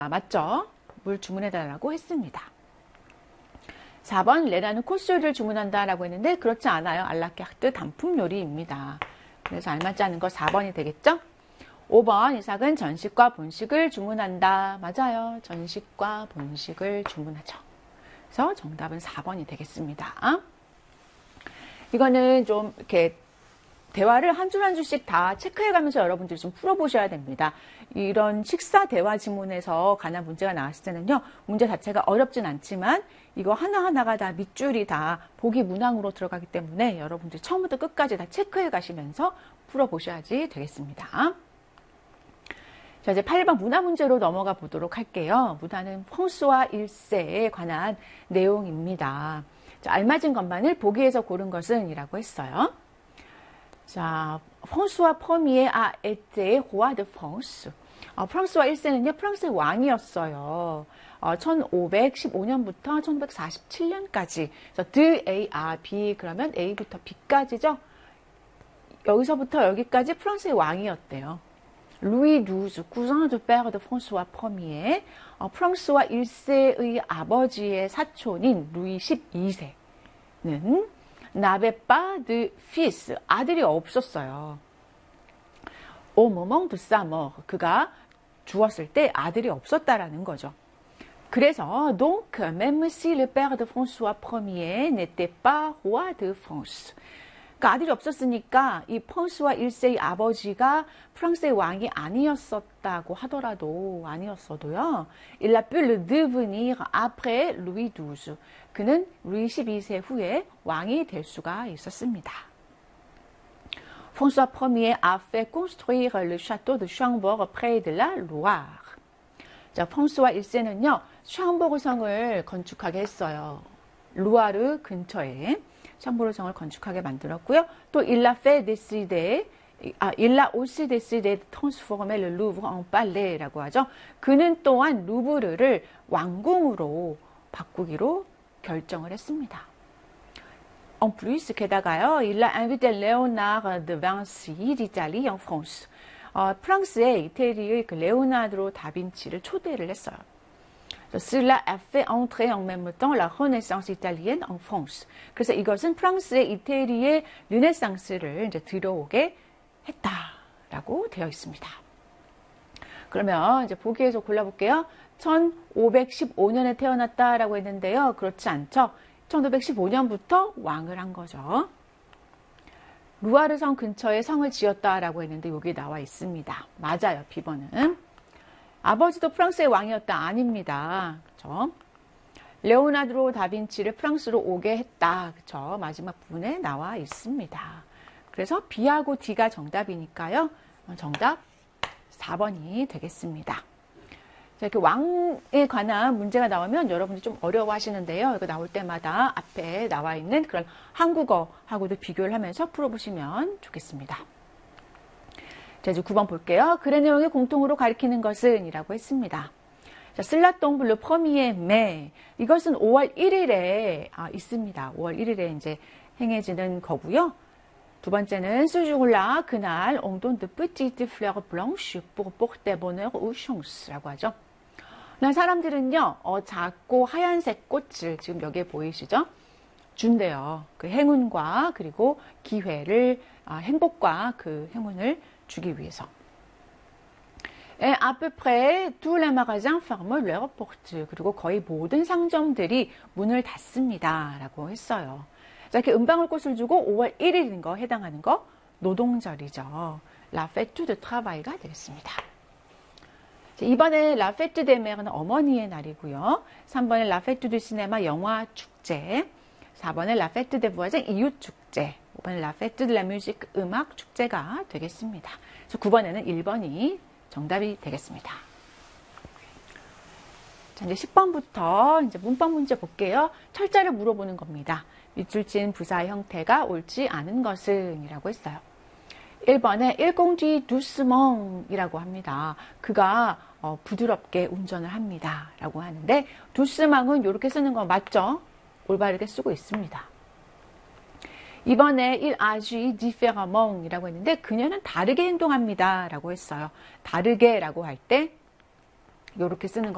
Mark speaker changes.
Speaker 1: 맞죠? 물 주문해달라고 했습니다. 4번 레나는 코스요리를 주문한다라고 했는데 그렇지 않아요. 알라카르트 단품 요리입니다. 그래서 알맞지 않은 거 4번이 되겠죠? 5번 이삭은 전식과 본식을 주문한다. 맞아요. 전식과 본식을 주문하죠. 그래서 정답은 4번이 되겠습니다. 이거는 좀 이렇게 대화를 한 줄 한 줄씩 다 체크해가면서 여러분들이 좀 풀어보셔야 됩니다. 이런 식사 대화 지문에서 관한 문제가 나왔을 때는요. 문제 자체가 어렵진 않지만 이거 하나하나가 다 밑줄이 다 보기 문항으로 들어가기 때문에 여러분들이 처음부터 끝까지 다 체크해 가시면서 풀어보셔야지 되겠습니다. 자, 이제 8번 문화 문제로 넘어가 보도록 할게요. 문화는 펑수와 일세에 관한 내용입니다. 자, 알맞은 것만을 보기에서 고른 것은 이라고 했어요. 자, 프랑스와 퍼미에 아 에테 호아 드 프랑스. 프랑스와 1세는요, 프랑스의 왕이었어요. 1515년부터 1547년까지. 그래서 드 A, 아, B, 그러면 A부터 B까지죠. 여기서부터 여기까지 프랑스의 왕이었대요. 루이 두즈, cousin de père de François Ier, 프랑스와 1세의 아버지의 사촌인 루이 12세는 n'avait pas de fils, 아들이 없었어요. Au moment de sa mort, 그가 죽었을 때 아들이 없었다라는 거죠. 그래서 donc même si le père de François Ier n'était pas roi de France, 그러니까 아들이 없었으니까 이 프랑스와 1세의 아버지가 프랑스의 왕이 아니었었다고 하더라도 아니었어도요. Il a pu le devenir après Louis XII. 그는 루이 12세 후에 왕이 될 수가 있었습니다. François Ier a fait construire le château de Chambord près de la Loire. 자, 프랑스와 1세는요. 샹보르 성을 건축하게 했어요. 루아르 근처에 샹보르 성을 건축하게 만들었고요. 또 il a aussi décidé de transformer le Louvre en palais,라고 하죠. 그는 또한 루브르를 왕궁으로 바꾸기로 결정을 했습니다. En plus, 게다가요, il a invité Léonard de Vinci d'Italie en France. 프랑스의 이태리의 그 레오나르도 다빈치를 초대를 했어요. Cela a fait entrer en même temps la Renaissance italienne en France. 그래서 이것은 프랑스의 이태리의 르네상스를 이제 들어오게 했다라고 되어 있습니다. 그러면 이제 보기에서 골라볼게요. 1515년에 태어났다라고 했는데요. 그렇지 않죠? 1515년부터 왕을 한 거죠. 루아르 성 근처에 성을 지었다라고 했는데 여기 나와 있습니다. 맞아요. B번은. 아버지도 프랑스의 왕이었다. 아닙니다. 그렇죠? 레오나르도 다빈치를 프랑스로 오게 했다. 그렇죠? 마지막 부분에 나와 있습니다. 그래서 B하고 D가 정답이니까요. 정답 4번이 되겠습니다. 자, 이렇게 왕에 관한 문제가 나오면 여러분들이 좀 어려워하시는데요. 이거 나올 때마다 앞에 나와 있는 그런 한국어하고도 비교를 하면서 풀어보시면 좋겠습니다. 자, 이제 9번 볼게요. 글의 내용이 공통으로 가리키는 것은 이라고 했습니다. 자, 슬라똥 블루 퍼미에 매. 이것은 5월 1일에 있습니다. 5월 1일에 이제 행해지는 거고요. 두 번째는 스주글라 그날 옹돈 de petite fleur blanche pour porter bonheur ou chance라고 하죠. 사람들은요, 작고 하얀색 꽃을 지금 여기에 보이시죠? 준대요. 그 행운과 그리고 기회를, 행복과 그 행운을 주기 위해서. Et à peu près tous les magasins ferment leurs portes. 그리고 거의 모든 상점들이 문을 닫습니다. 라고 했어요. 자, 이렇게 은방울꽃을 주고 5월 1일인 거 해당하는 거 노동절이죠. La fête de travail가 되겠습니다. 자, 2번에 La fête des mères 어머니의 날이고요. 3번에 La fête du cinéma 영화 축제. 4번에 La fête des voisins 이웃 축제. 5번에 La fête de la musique 음악 축제가 되겠습니다. 그래서 9번에는 1번이 정답이 되겠습니다. 자, 이제 10번부터 이제 문법 문제 볼게요. 철자를 물어보는 겁니다. 밑줄 친 부사 형태가 옳지 않은 것은 이라고 했어요. 1번에 Il conduit doucement 이라고 합니다. 그가 부드럽게 운전을 합니다. 라고 하는데 doucement은 이렇게 쓰는 거 맞죠? 올바르게 쓰고 있습니다. 2번에 Il agit différemment 이라고 했는데 그녀는 다르게 행동합니다. 라고 했어요. 다르게 라고 할 때 이렇게 쓰는 거